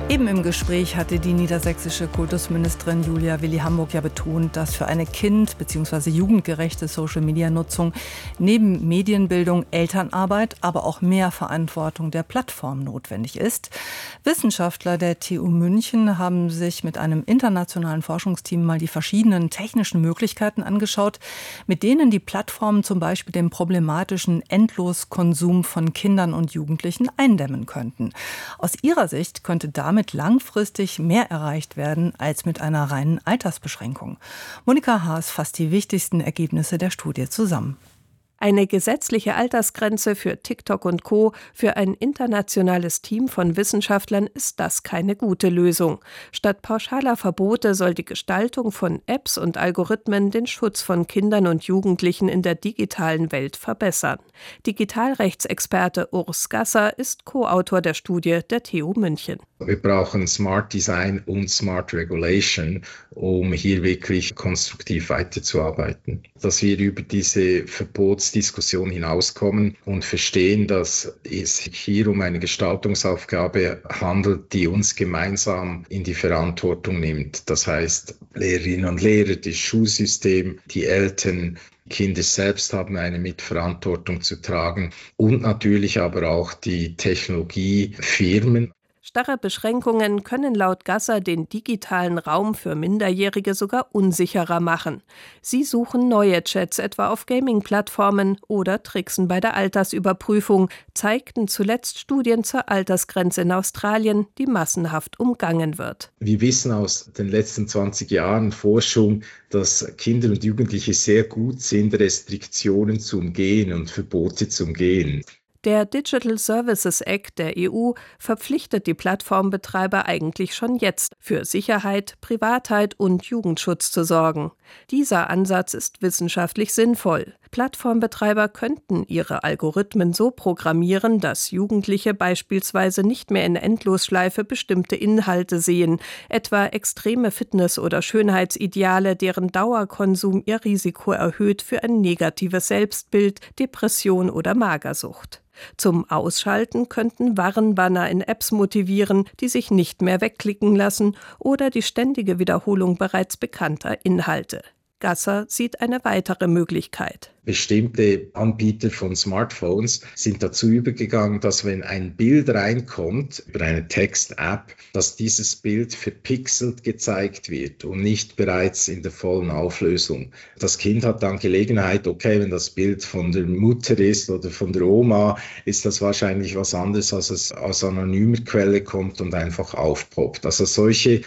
Eben im Gespräch hatte die niedersächsische Kultusministerin Julia Willi-Hamburg ja betont, dass für eine kind- bzw. jugendgerechte Social-Media-Nutzung neben Medienbildung, Elternarbeit, aber auch mehr Verantwortung der Plattform notwendig ist. Wissenschaftler der TU München haben sich mit einem internationalen Forschungsteam mal die verschiedenen technischen Möglichkeiten angeschaut, mit denen die Plattformen zum Beispiel den problematischen Endloskonsum von Kindern und Jugendlichen eindämmen könnten. Aus ihrer Sicht könnte damit langfristig mehr erreicht werden als mit einer reinen Altersbeschränkung. Monika Haas fasst die wichtigsten Ergebnisse der Studie zusammen. Eine gesetzliche Altersgrenze für TikTok und Co. für ein internationales Team von Wissenschaftlern ist das keine gute Lösung. Statt pauschaler Verbote soll die Gestaltung von Apps und Algorithmen den Schutz von Kindern und Jugendlichen in der digitalen Welt verbessern. Digitalrechtsexperte Urs Gasser ist Co-Autor der Studie der TU München. Wir brauchen Smart Design und Smart Regulation, um hier wirklich konstruktiv weiterzuarbeiten. Dass wir über diese Verbotsdiskussion hinauskommen und verstehen, dass es sich hier um eine Gestaltungsaufgabe handelt, die uns gemeinsam in die Verantwortung nimmt. Das heißt, Lehrerinnen und Lehrer, das Schulsystem, die Eltern, Kinder selbst haben eine Mitverantwortung zu tragen und natürlich aber auch die Technologiefirmen. Starre Beschränkungen können laut Gasser den digitalen Raum für Minderjährige sogar unsicherer machen. Sie suchen neue Chats, etwa auf Gaming-Plattformen, oder tricksen bei der Altersüberprüfung, zeigten zuletzt Studien zur Altersgrenze in Australien, die massenhaft umgangen wird. Wir wissen aus den letzten 20 Jahren Forschung, dass Kinder und Jugendliche sehr gut sind, Restriktionen zu umgehen und Verbote zu umgehen. Der Digital Services Act der EU verpflichtet die Plattformbetreiber eigentlich schon jetzt, für Sicherheit, Privatheit und Jugendschutz zu sorgen. Dieser Ansatz ist wissenschaftlich sinnvoll. Plattformbetreiber könnten ihre Algorithmen so programmieren, dass Jugendliche beispielsweise nicht mehr in Endlosschleife bestimmte Inhalte sehen, etwa extreme Fitness- oder Schönheitsideale, deren Dauerkonsum ihr Risiko erhöht für ein negatives Selbstbild, Depression oder Magersucht. Zum Ausschalten könnten Warnbanner in Apps motivieren, die sich nicht mehr wegklicken lassen, oder die ständige Wiederholung bereits bekannter Inhalte. Gasser sieht eine weitere Möglichkeit. Bestimmte Anbieter von Smartphones sind dazu übergegangen, dass wenn ein Bild reinkommt über eine Text-App, dass dieses Bild verpixelt gezeigt wird und nicht bereits in der vollen Auflösung. Das Kind hat dann Gelegenheit, okay, wenn das Bild von der Mutter ist oder von der Oma, ist das wahrscheinlich was anderes, als es aus anonymer Quelle kommt und einfach aufpoppt. Also solche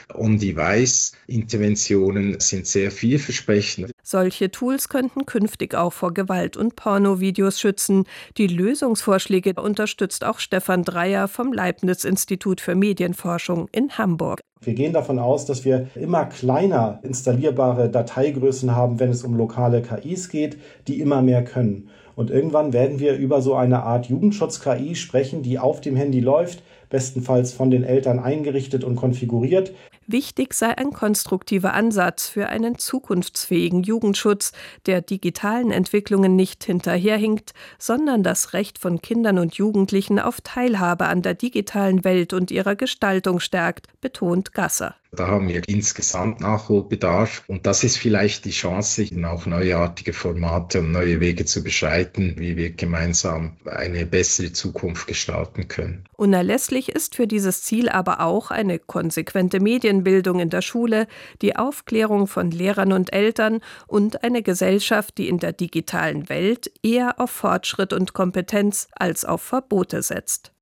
On-Device-Interventionen sind sehr vielversprechend. Solche Tools könnten künftig auch vor Gewalt- und Pornovideos schützen. Die Lösungsvorschläge unterstützt auch Stefan Dreyer vom Leibniz-Institut für Medienforschung in Hamburg. Wir gehen davon aus, dass wir immer kleiner installierbare Dateigrößen haben, wenn es um lokale KIs geht, die immer mehr können. Und irgendwann werden wir über so eine Art Jugendschutz-KI sprechen, die auf dem Handy läuft, bestenfalls von den Eltern eingerichtet und konfiguriert. Wichtig sei ein konstruktiver Ansatz für einen zukunftsfähigen Jugendschutz, der digitalen Entwicklungen nicht hinterherhinkt, sondern das Recht von Kindern und Jugendlichen auf Teilhabe an der digitalen Welt und ihrer Gestaltung stärkt, betont Gasser. Da haben wir insgesamt Nachholbedarf und das ist vielleicht die Chance, auch neuartige Formate und neue Wege zu beschreiten, wie wir gemeinsam eine bessere Zukunft gestalten können. Unerlässlich ist für dieses Ziel aber auch eine konsequente Medienbildung in der Schule, die Aufklärung von Lehrern und Eltern und eine Gesellschaft, die in der digitalen Welt eher auf Fortschritt und Kompetenz als auf Verbote setzt.